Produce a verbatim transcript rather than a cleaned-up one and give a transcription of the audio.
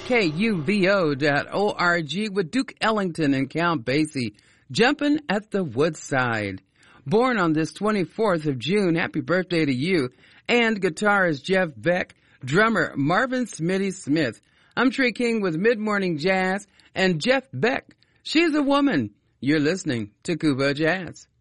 K U V O dot O R G with Duke Ellington and Count Basie, Jumpin' at the Woodside. Born on this twenty-fourth of June, happy birthday to you. And guitarist Jeff Beck, drummer Marvin Smitty Smith. I'm Trey King with Mid-Morning Jazz and Jeff Beck. She's a woman. You're listening to Cuba Jazz.